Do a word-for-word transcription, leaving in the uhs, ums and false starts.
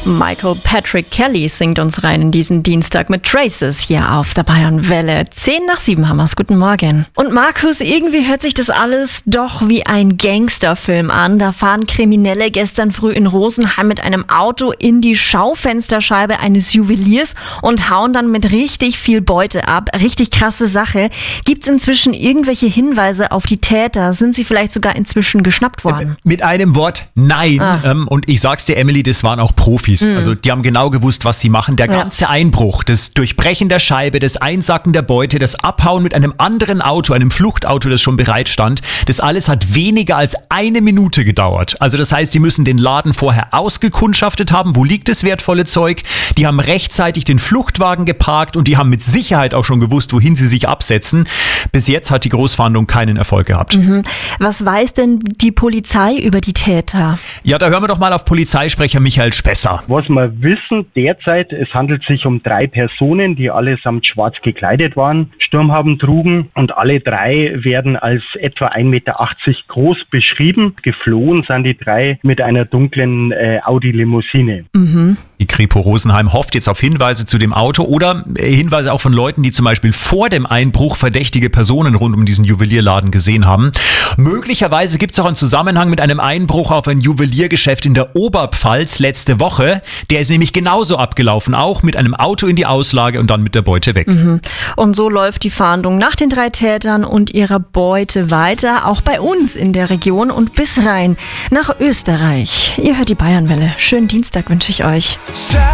Michael Patrick Kelly singt uns rein in diesen Dienstag mit Traces hier auf der Bayernwelle. Zehn nach sieben haben wir's. Guten Morgen. Und Markus, irgendwie hört sich das alles doch wie ein Gangsterfilm an. Da fahren Kriminelle gestern früh in Rosenheim mit einem Auto in die Schaufensterscheibe eines Juweliers und hauen dann mit richtig viel Beute ab. Richtig krasse Sache. Gibt's inzwischen irgendwelche Hinweise auf die Täter? Sind sie vielleicht sogar inzwischen geschnappt worden? Mit einem Wort, nein. Ah. Ähm, und ich sag's dir, Emily, das waren auch Profis. Mhm. Also die haben genau gewusst, was sie machen. Der ganze ja. Einbruch, das Durchbrechen der Scheibe, das Einsacken der Beute, das Abhauen mit einem anderen Auto, einem Fluchtauto, das schon bereit stand, das alles hat weniger als eine Minute gedauert. Also das heißt, sie müssen den Laden vorher ausgekundschaftet haben, wo liegt das wertvolle Zeug. Die haben rechtzeitig den Fluchtwagen geparkt und die haben mit Sicherheit auch schon gewusst, wohin sie sich absetzen. Bis jetzt hat die Großfahndung keinen Erfolg gehabt. Mhm. Was weiß denn die Polizei über die Täter? Ja, da hören wir doch mal auf Polizeisprecher Michael Spesser. Was wir wissen derzeit, es handelt sich um drei Personen, die allesamt schwarz gekleidet waren, Sturmhaben trugen und alle drei werden als etwa ein Meter achtzig groß beschrieben. Geflohen sind die drei mit einer dunklen äh, Audi-Limousine. Mhm. Die Kripo Rosenheim hofft jetzt auf Hinweise zu dem Auto oder Hinweise auch von Leuten, die zum Beispiel vor dem Einbruch verdächtige Personen rund um diesen Juwelierladen gesehen haben. Möglicherweise gibt es auch einen Zusammenhang mit einem Einbruch auf ein Juweliergeschäft in der Oberpfalz letzte Woche. Der ist nämlich genauso abgelaufen, auch mit einem Auto in die Auslage und dann mit der Beute weg. Mhm. Und so läuft die Fahndung nach den drei Tätern und ihrer Beute weiter, auch bei uns in der Region und bis rein nach Österreich. Ihr hört die Bayernwelle. Schönen Dienstag wünsche ich euch.